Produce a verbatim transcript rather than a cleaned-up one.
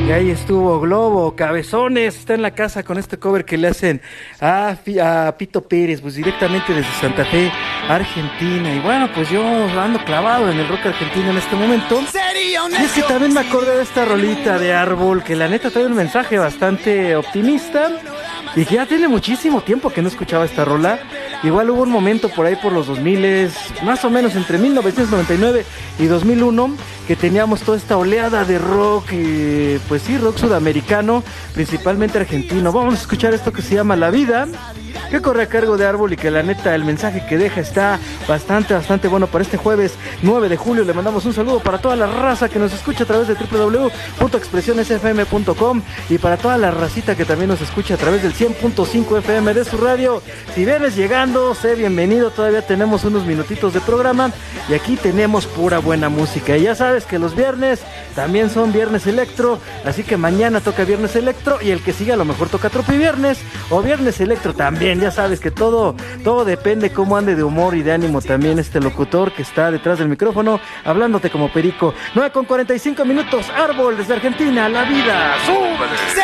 Y ahí estuvo Globo, Cabezones, está en la casa con este cover que le hacen a, a Pito Pérez, pues directamente desde Santa Fe, Argentina. Y bueno, pues yo ando clavado en el rock argentino en este momento. Y es que también me acordé de esta rolita de Árbol, que la neta trae un mensaje bastante optimista y que ya tiene muchísimo tiempo que no escuchaba esta rola. Igual hubo un momento por ahí por los dos mil, más o menos entre mil novecientos noventa y nueve y dos mil uno, que teníamos toda esta oleada de rock, y pues sí, rock sudamericano, principalmente argentino. Vamos a escuchar esto que se llama La Vida, que corre a cargo de Árbol y que la neta el mensaje que deja está bastante, bastante bueno para este jueves nueve de julio. Le mandamos un saludo para toda la raza que nos escucha a través de doble u doble u doble u punto expresiones f m punto com y para toda la racita que también nos escucha a través del cien punto cinco F M de su radio. Si vienes llegando, sé bienvenido, todavía tenemos unos minutitos de programa y aquí tenemos pura buena música. Y ya sabes que los viernes también son viernes electro, así que mañana toca viernes electro y el que siga a lo mejor toca tropi viernes o viernes electro también. Ya sabes que todo, todo depende cómo ande de humor y de ánimo también este locutor que está detrás del micrófono hablándote como perico. nueve con cuarenta y cinco minutos, Árbol desde Argentina, La Vida, ¡súbele!